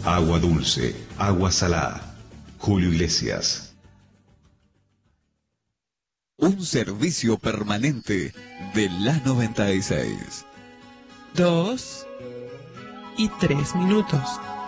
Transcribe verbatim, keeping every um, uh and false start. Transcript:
agua dulce, agua salada. Julio Iglesias. Un servicio permanente de la noventa y seis. Dos y tres minutos.